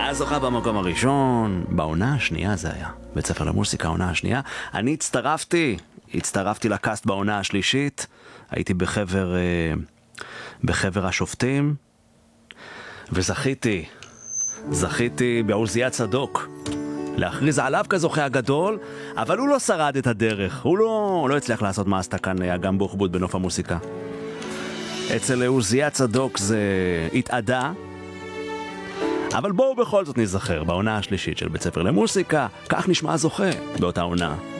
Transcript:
הזוכה במקום הראשון, בעונה השנייה זה היה, בית ספר למוסיקה, העונה השנייה. אני הצטרפתי לקאסט בעונה השלישית, הייתי בחבר השופטים, וזכיתי בעוזיית צדוק להכריז עליו כזוכה הגדול, אבל הוא לא שרד את הדרך, הוא לא הצליח לעשות מה עשתה כאן אגם בוחבוט בנוף המוסיקה. אצל עוזיית צדוק זה התעדה, אבל בואו בכל זאת נזכר בעונה השלישית של בית ספר למוסיקה, כך נשמע הזוכה באותה עונה.